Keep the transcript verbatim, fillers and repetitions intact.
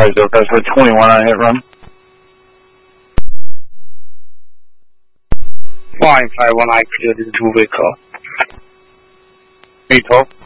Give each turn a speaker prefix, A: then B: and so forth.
A: Alright, so that's for twenty-one on hit run.
B: Flying five one, I cleared the two-way call.
A: eight twelve.